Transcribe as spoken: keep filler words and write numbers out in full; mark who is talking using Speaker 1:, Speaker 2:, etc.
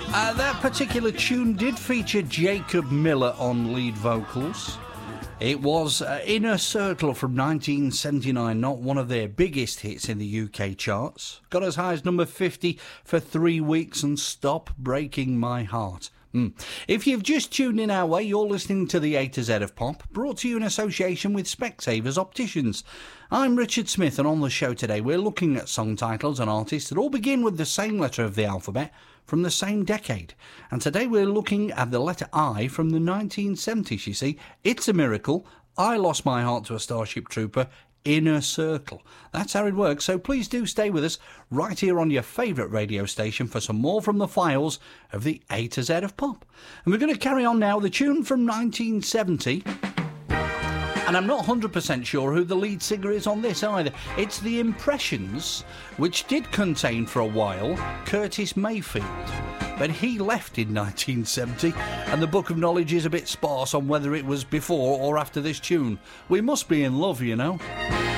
Speaker 1: Uh, that particular tune did feature Jacob Miller on lead vocals. It was uh, Inner Circle from nineteen seventy-nine, not one of their biggest hits in the U K charts. Got as high as number fifty for three weeks and Stop Breaking My Heart. Mm. If you've just tuned in our way, you're listening to the A to Z of Pop, brought to you in association with Specsavers Opticians. I'm Richard Smith, and on the show today we're looking at song titles and artists that all begin with the same letter of the alphabet from the same decade. And today we're looking at the letter I from the nineteen seventies, you see. It's a Miracle, I Lost My Heart to a Starship Trooper, Inner Circle. That's how it works, so please do stay with us right here on your favourite radio station for some more from the files of the A to Z of Pop. And we're going to carry on now, the tune from nineteen seventy. And I'm not one hundred percent sure who the lead singer is on this either. It's The Impressions, which did contain for a while Curtis Mayfield. But he left in nineteen seventy, and the Book of Knowledge is a bit sparse on whether it was before or after this tune. We must be in love, you know.